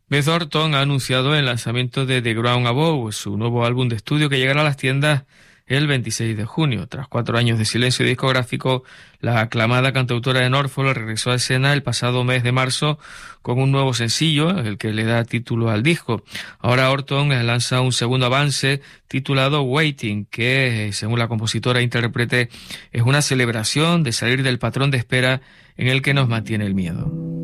Beth Orton ha anunciado el lanzamiento de The Ground Above, su nuevo álbum de estudio que llegará a las tiendas el 26 de junio. Tras 4 años de silencio discográfico, la aclamada cantautora de Norfolk regresó a escena el pasado mes de marzo con un nuevo sencillo, el que le da título al disco. Ahora Orton lanza un segundo avance titulado Waiting, que, según la compositora e intérprete, es una celebración de salir del patrón de espera en el que nos mantiene el miedo.